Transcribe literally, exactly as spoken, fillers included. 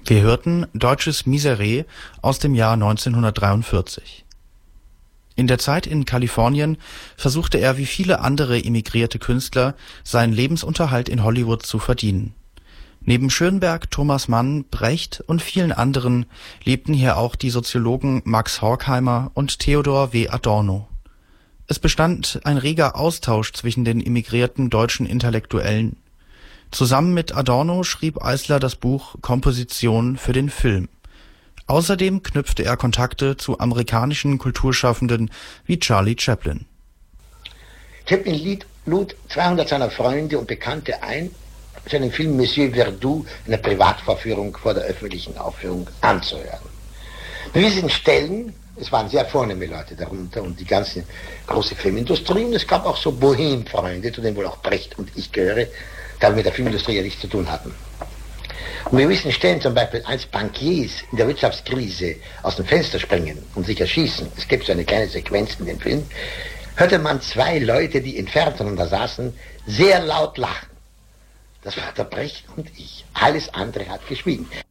Wir hörten Deutsches Miserere aus dem Jahr neunzehnhundertdreiundvierzig. In der Zeit in Kalifornien versuchte er wie viele andere emigrierte Künstler, seinen Lebensunterhalt in Hollywood zu verdienen. Neben Schönberg, Thomas Mann, Brecht und vielen anderen lebten hier auch die Soziologen Max Horkheimer und Theodor W. Adorno. Es bestand ein reger Austausch zwischen den emigrierten deutschen Intellektuellen. Zusammen mit Adorno schrieb Eisler das Buch Komposition für den Film. Außerdem knüpfte er Kontakte zu amerikanischen Kulturschaffenden wie Charlie Chaplin. Chaplin lud zweihundert seiner Freunde und Bekannte ein, seinen Film Monsieur Verdoux, eine Privatvorführung vor der öffentlichen Aufführung, anzuhören. Bei diesen Stellen, es waren sehr vornehme Leute darunter und die ganze große Filmindustrie, und es gab auch so Bohem-Freunde, zu denen wohl auch Brecht und ich gehöre, da wir mit der Filmindustrie ja nichts zu tun hatten. Und bei gewissen Stellen, zum Beispiel als Bankiers in der Wirtschaftskrise aus dem Fenster springen und sich erschießen, es gibt so eine kleine Sequenz in dem Film, hörte man zwei Leute, die entfernt voneinander saßen, sehr laut lachen. Das war der Brecht und ich. Alles andere hat geschwiegen.